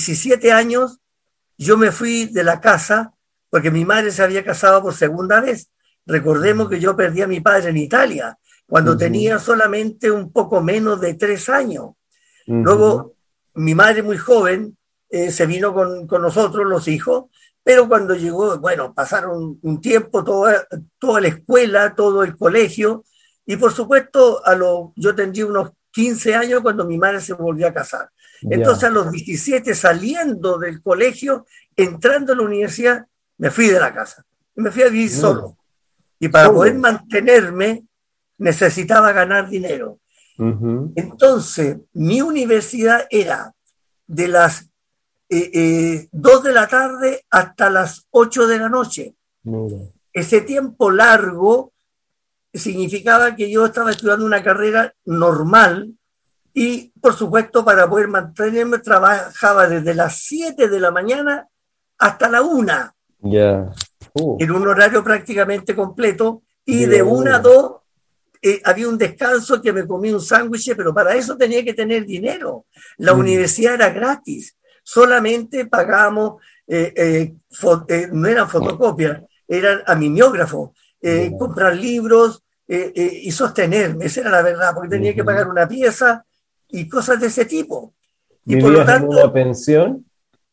17 años yo me fui de la casa porque mi madre se había casado por segunda vez. Recordemos que yo perdí a mi padre en Italia cuando tenía solamente un poco menos de 3 años. Luego, mi madre muy joven se vino con nosotros, los hijos, pero cuando llegó, bueno, pasaron un tiempo, toda la escuela, todo el colegio, y por supuesto, yo tendría unos 15 años cuando mi madre se volvió a casar. Entonces, a los 17, saliendo del colegio, entrando a la universidad, me fui de la casa. Me fui a vivir solo. Y para poder mantenerme, necesitaba ganar dinero. Entonces, mi universidad era de las 2 de la tarde hasta las 8 de la noche. Ese tiempo largo significaba que yo estaba estudiando una carrera normal y, por supuesto, para poder mantenerme, trabajaba desde las 7 de la mañana hasta la 1. En un horario prácticamente completo, y de 1 a 2 había un descanso que me comí un sándwich, pero para eso tenía que tener dinero. La universidad era gratis, solamente pagábamos, no eran fotocopias, eran a mimeógrafo, comprar libros y sostenerme, esa era la verdad, porque tenía que pagar una pieza y cosas de ese tipo. Y por lo tanto, en una pensión?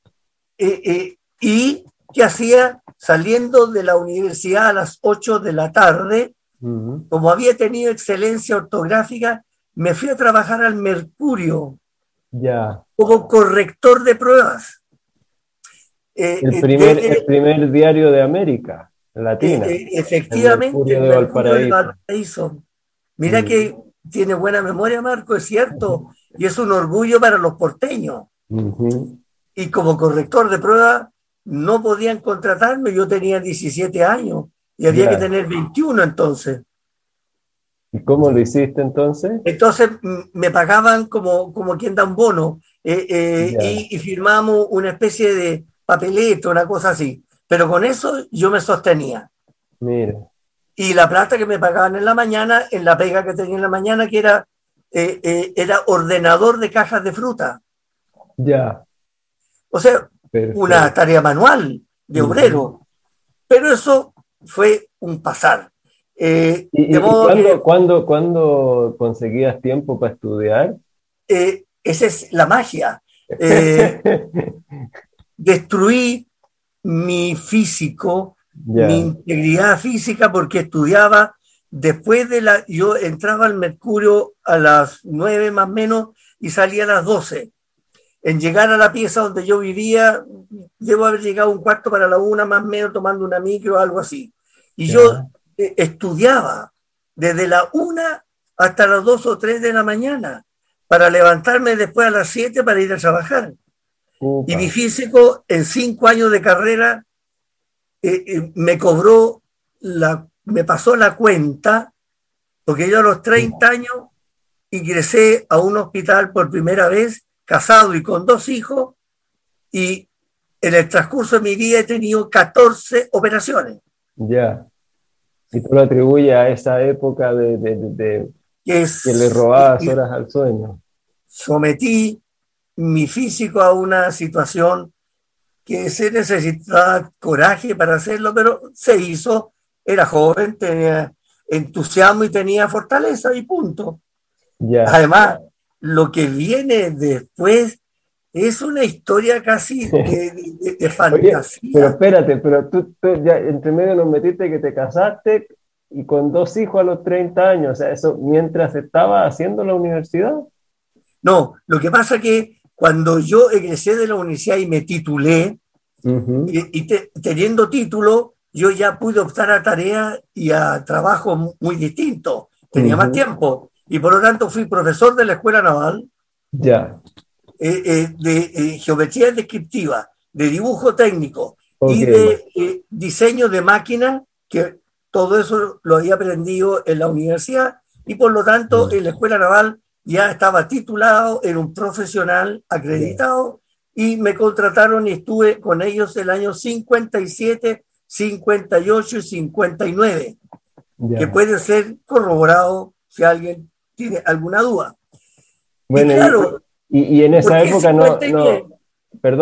¿Y qué hacía? Saliendo de la universidad a las 8 de la tarde, como había tenido excelencia ortográfica, me fui a trabajar al Mercurio como corrector de pruebas. El primer diario de América Latina. Efectivamente, el Mercurio de Valparaíso. Mira que tiene buena memoria, Marco, es cierto, y es un orgullo para los porteños. Y como corrector de pruebas no podían contratarme, yo tenía 17 años y había que tener 21 entonces. ¿Y cómo lo hiciste entonces? Entonces me pagaban como quien da un bono y firmamos una especie de papelito, una cosa así. Pero con eso yo me sostenía. Mira. Y la plata que me pagaban en la mañana, en la pega que tenía en la mañana, que era ordenador de cajas de fruta. O sea, una tarea manual de obrero. Pero eso fue un pasar. ¿Y cuándo conseguías tiempo para estudiar? Esa es la magia. Destruí mi físico, mi integridad física, porque estudiaba después yo entraba al Mercurio a las 9 más o menos y salía a las 12. En llegar a la pieza donde yo vivía, debo haber llegado un cuarto para la 1 más o menos, tomando una micro o algo así. Y yo estudiaba desde la 1 hasta las 2 o 3 de la mañana para levantarme después a las 7 para ir a trabajar. Y mi físico, en 5 años de carrera, me pasó la cuenta, porque yo a los 30 años ingresé a un hospital por primera vez, casado y con 2 hijos, y en el transcurso de mi vida he tenido 14 operaciones. Y tú lo atribuyes a esa época que le robabas horas al sueño. Sometí mi físico a una situación que se necesitaba coraje para hacerlo, pero se hizo. Era joven, tenía entusiasmo y tenía fortaleza y punto. Además, lo que viene después es una historia casi de fantasía. Oye, pero espérate, pero tú ya entre medio nos metiste que te casaste y con 2 hijos a los 30 años, o sea, eso mientras estaba haciendo la universidad. No, lo que pasa es que cuando yo egresé de la universidad y me titulé, teniendo título, yo ya pude optar a tareas y a trabajos muy distintos. Tenía más tiempo y por lo tanto fui profesor de la Escuela Naval de geometría descriptiva, de dibujo técnico y de diseño de máquinas, que todo eso lo había aprendido en la universidad y por lo tanto en la Escuela Naval ya estaba titulado, era un profesional acreditado y me contrataron y estuve con ellos el año 57, 58 y 59, que puede ser corroborado si alguien tiene alguna duda. Bueno, y claro, y en esa época no, perdón.